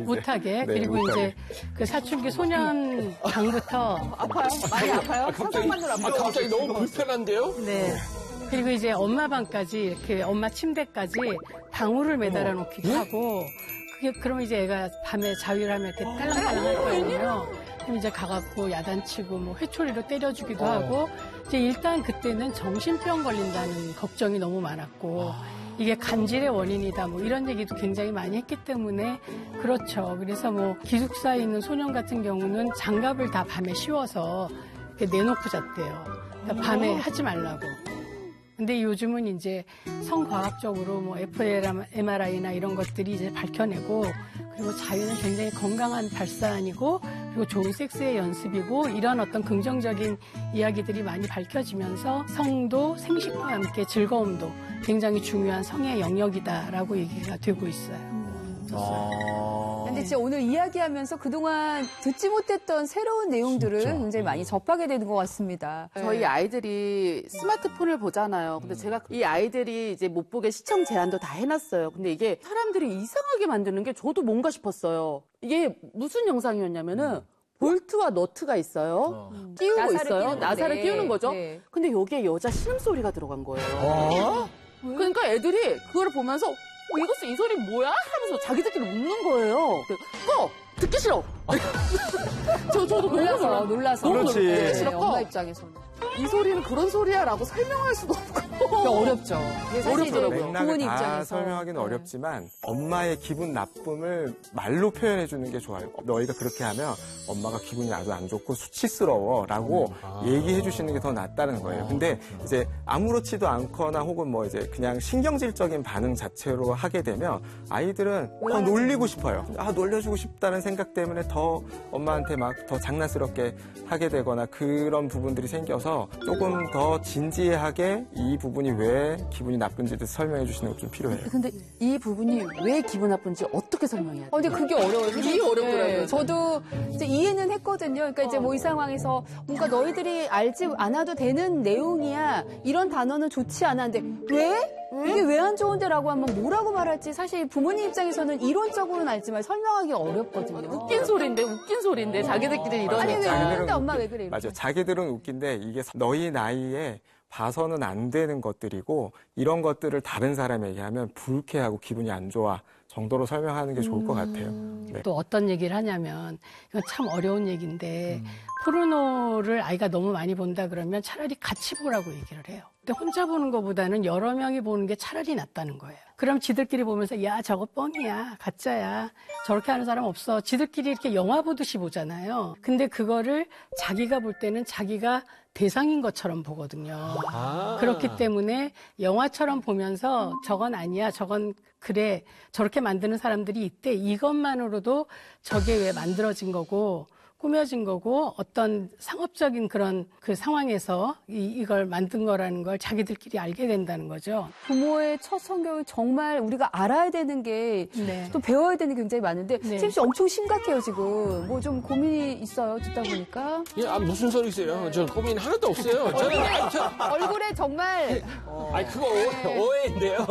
못하게. 네, 그리고 못하게. 이제 그 사춘기 소년 방부터 아파요? 많이 아파요? 상상만으로 아파요? 갑자기 너무 불편한데요? 네. 그리고 이제 엄마 방까지 이렇게 엄마 침대까지 방울을 매달아 놓기도 하고 그러면 이제 애가 밤에 자위를 하면 이렇게 딸랑딸랑 할 거거든요. 그럼 이제 가갖고 야단치고 뭐 회초리로 때려주기도 하고 이제 일단 그때는 정신병 걸린다는 걱정이 너무 많았고 이게 간질의 원인이다 뭐 이런 얘기도 굉장히 많이 했기 때문에 그렇죠. 그래서 뭐 기숙사에 있는 소년 같은 경우는 장갑을 다 밤에 씌워서 이렇게 내놓고 잤대요. 그러니까 밤에 하지 말라고. 근데 요즘은 이제 성과학적으로 뭐 fMRI나 이런 것들이 이제 밝혀내고 그리고 자위는 굉장히 건강한 발산이고 그리고 좋은 섹스의 연습이고 이런 어떤 긍정적인 이야기들이 많이 밝혀지면서 성도 생식과 함께 즐거움도 굉장히 중요한 성의 영역이다라고 얘기가 되고 있어요. 근데 진짜 오늘 이야기하면서 그동안 듣지 못했던 새로운 내용들을 굉장히 많이 접하게 되는 것 같습니다. 저희 아이들이 스마트폰을 보잖아요. 근데 제가 이 아이들이 이제 못 보게 시청 제한도 다 해놨어요. 근데 이게 사람들이 이상하게 만드는 게 저도 뭔가 싶었어요. 이게 무슨 영상이었냐면은 볼트와 너트가 있어요. 끼우고 나사를 있어요. 끼우는 나사를 건데. 끼우는 거죠. 네. 근데 여기에 여자 신음소리가 들어간 거예요. 그러니까 애들이 그걸 보면서 이것은 이 소리 뭐야? 하면서 자기들끼리 웃는 거예요. 듣기 싫어. 저도 놀라서. 너무 그렇지. 듣기 싫어. 엄마 입장에서는. 이 소리는 그런 소리야라고 설명할 수도 없고. 그러니까 어렵죠. 이게 사실 이제 어렵더라고요. 부모님 맥락을 다 입장에서. 설명하기는 어렵지만 엄마의 기분 나쁨을 말로 표현해 주는 게 좋아요. 너희가 그렇게 하면 엄마가 기분이 아주 안 좋고 수치스러워라고 얘기해 주시는 게 더 낫다는 거예요. 근데 이제 아무렇지도 않거나 혹은 뭐 이제 그냥 신경질적인 반응 자체로 하게 되면 아이들은 더 놀리고 싶어요. 놀려주고 싶다는 생각 때문에 더 엄마한테 막 더 장난스럽게 하게 되거나 그런 부분들이 생겨서 조금 더 진지하게 이 부분이 왜 기분이 나쁜지도 설명해 주시는 게 좀 필요해요. 근데 이 부분이 왜 기분 나쁜지 어떻게 설명해야 돼요? 근데 그게 어려워요. 이게 어렵더라고요. 저도 이제 이해는 했거든요. 그러니까 이제 뭐 이 상황에서 뭔가 너희들이 알지 않아도 되는 내용이야. 이런 단어는 좋지 않았는데 왜? 이게 왜 안 좋은데라고 하면 뭐라고 말할지 사실 부모님 입장에서는 이론적으로는 알지만 설명하기 어렵거든요. 웃긴 소리인데 자기들끼리 이러니까. 아니 왜 자기들은 웃는데 엄마 왜 그래? 맞아요. 자기들은 웃긴데 이게 너희 나이에 봐서는 안 되는 것들이고 이런 것들을 다른 사람에게 하면 불쾌하고 기분이 안 좋아 정도로 설명하는 게 좋을 것 같아요. 네. 또 어떤 얘기를 하냐면 이건 참 어려운 얘기인데 포르노를 아이가 너무 많이 본다 그러면 차라리 같이 보라고 얘기를 해요. 근데 혼자 보는 것보다는 여러 명이 보는 게 차라리 낫다는 거예요. 그럼 지들끼리 보면서 야 저거 뻥이야 가짜야 저렇게 하는 사람 없어 지들끼리 이렇게 영화 보듯이 보잖아요. 근데 그거를 자기가 볼 때는 자기가 대상인 것처럼 보거든요. 그렇기 때문에 영화처럼 보면서 저건 아니야 저건 그래 저렇게 만드는 사람들이 있대 이것만으로도 저게 왜 만들어진 거고 꾸며진 거고 어떤 상업적인 그런 그 상황에서 이걸 만든 거라는 걸 자기들끼리 알게 된다는 거죠. 부모의 첫 성경은 정말 우리가 알아야 되는 게 또 네. 배워야 되는 게 굉장히 많은데 네. 쌤 씨 엄청 심각해요 지금. 뭐 좀 고민이 있어요 듣다 보니까. 무슨 소리세요? 저 고민 하나도 없어요. 저는 얼굴에 정말 그거 오해인데요.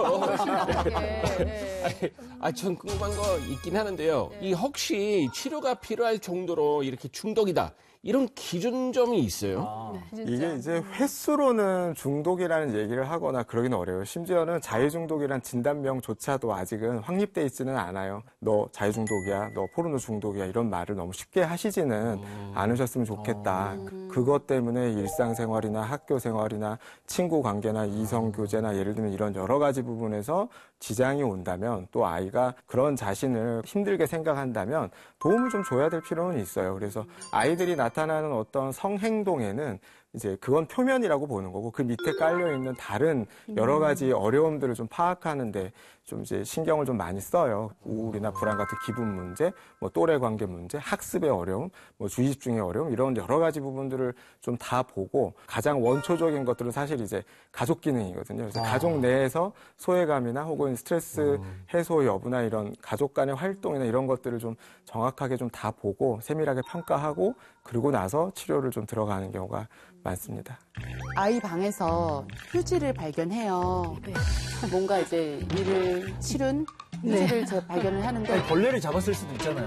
심각하게. 전 궁금한 거 있긴 하는데요. 이 혹시 치료가 필요할 정도로 이렇게 중독이다. 이런 기준점이 있어요. 이게 이제 횟수로는 중독이라는 얘기를 하거나 그러기는 어려워요. 심지어는 자유중독이란 진단명조차도 아직은 확립돼 있지는 않아요. 너 자유중독이야, 너 포르노 중독이야 이런 말을 너무 쉽게 하시지는 않으셨으면 좋겠다. 그것 때문에 일상생활이나 학교생활이나 친구관계나 이성교제나 예를 들면 이런 여러 가지 부분에서 지장이 온다면 또 아이가 그런 자신을 힘들게 생각한다면 도움을 좀 줘야 될 필요는 있어요. 그래서 아이들이 나타나는 어떤 성행동에는 이제 그건 표면이라고 보는 거고 그 밑에 깔려있는 다른 여러 가지 어려움들을 좀 파악하는데 좀 이제 신경을 좀 많이 써요. 우울이나 불안 같은 기분 문제, 뭐 또래 관계 문제, 학습의 어려움, 뭐 주의 집중의 어려움 이런 여러 가지 부분들을 좀 다 보고 가장 원초적인 것들은 사실 이제 가족 기능이거든요. 그래서 가족 내에서 소외감이나 혹은 스트레스 해소 여부나 이런 가족 간의 활동이나 이런 것들을 좀 정확하게 좀 다 보고 세밀하게 평가하고 그러고 나서 치료를 좀 들어가는 경우가 많습니다. 아이 방에서 휴지를 발견해요. 네. 뭔가 이제 일을 치른 휴지를 제가 발견을 하는데 벌레를 잡았을 수도 있잖아요.